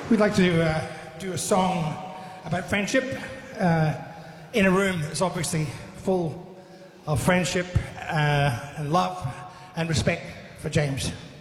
We'd like to do a song about friendship in a room that's obviously full of friendship and love and respect for James.